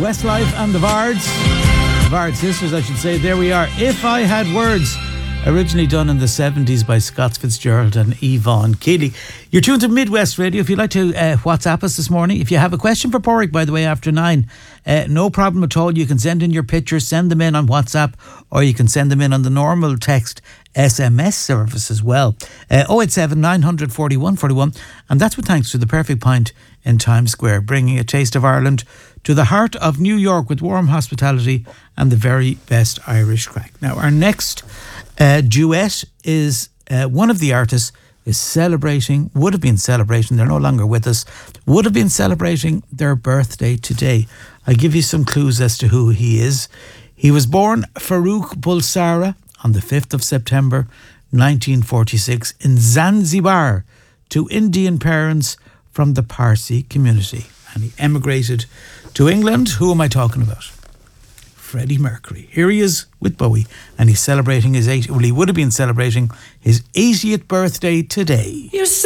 Westlife and the Vard Sisters, I should say. There we are. If I Had Words, originally done in the 70s by Scott Fitzgerald and Yvonne Keeley. You're tuned to Midwest Radio. If you'd like to WhatsApp us this morning, if you have a question for Porrick, by the way, after 9, no problem at all. You can send in your pictures, send them in on WhatsApp, or you can send them in on the normal text SMS service as well. 087 941 41. And that's with thanks to the Perfect Pint in Times Square, bringing a taste of Ireland to the heart of New York with warm hospitality and the very best Irish crack. Now, our next duet is one of the artists is would have been celebrating, they're no longer with us, would have been celebrating their birthday today. I'll give you some clues as to who he is. He was born Farouk Bulsara on the 5th of September 1946 in Zanzibar to Indian parents from the Parsi community, and he emigrated to England. Who am I talking about? Freddie Mercury. Here he is with Bowie, and he's celebrating he would have been celebrating his 80th birthday today.